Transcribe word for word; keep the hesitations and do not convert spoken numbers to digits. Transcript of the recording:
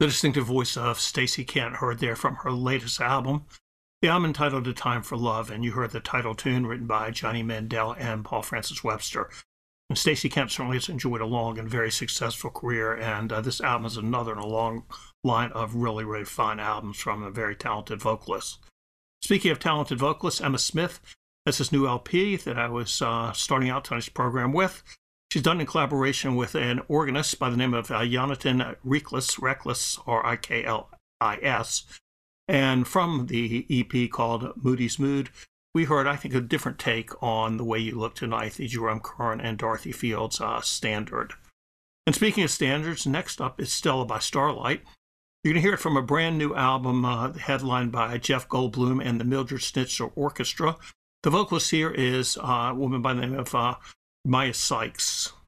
The distinctive voice of Stacey Kent heard there from her latest album, the album entitled A Time for Love, and you heard the title tune written by Johnny Mandel and Paul Francis Webster. And Stacey Kent certainly has enjoyed a long and very successful career, and uh, this album is another in a long line of really, really fine albums from a very talented vocalist. Speaking of talented vocalists, Emma Smith has this new L P that I was uh, starting out tonight's program with. She's done in collaboration with an organist by the name of uh, Jonathan Riklis, Reckless, R I K L I S. And from the E P called Moody's Mood, we heard, I think, a different take on The Way You Look Tonight, the Jerome Kern and Dorothy Fields uh, standard. And speaking of standards, next up is Stella by Starlight. You're going to hear it from a brand new album uh, headlined by Jeff Goldblum and the Mildred Schnitzer Orchestra. The vocalist here is uh, a woman by the name of uh, Maya Sykes.